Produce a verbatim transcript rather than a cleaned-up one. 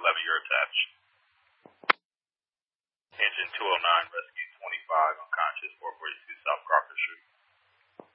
eleven, you're attached. Engine two oh nine, rescue twenty-five, unconscious, four forty-two South Crawford Street.